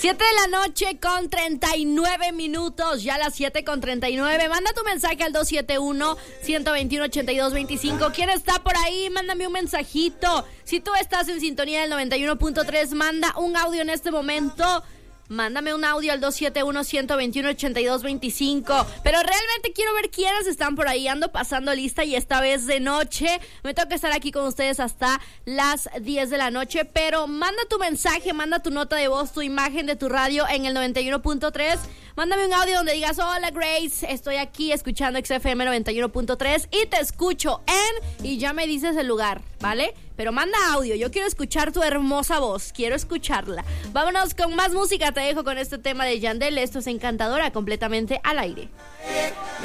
7 de la noche con 39 minutos, ya las 7 con 39. Manda tu mensaje al 271-121-8225. ¿Quién está por ahí? Mándame un mensajito. Si tú estás en sintonía del 91.3, manda un audio en este momento. Mándame un audio al 271-121-8225. Pero realmente quiero ver quiénes están por ahí. Ando pasando lista y esta vez de noche. Me toca estar aquí con ustedes hasta las 10 de la noche. Pero manda tu mensaje, manda tu nota de voz, tu imagen de tu radio en el 91.3. Mándame un audio donde digas: hola Grace, estoy aquí escuchando XFM 91.3 y te escucho y ya me dices el lugar, ¿vale? Pero manda audio, yo quiero escuchar tu hermosa voz, quiero escucharla. Vámonos con más música, te dejo con este tema de Yandel. Esto es Encantadora, completamente al aire.